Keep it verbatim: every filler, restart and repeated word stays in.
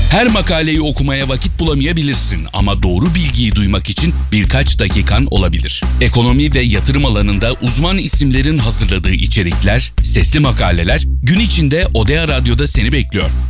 Her makaleyi okumaya vakit bulamayabilirsin ama doğru bilgiyi duymak için birkaç dakikan olabilir. Ekonomi ve yatırım alanında uzman isimlerin hazırladığı içerikler, sesli makaleler gün içinde Odea Radyo'da seni bekliyor.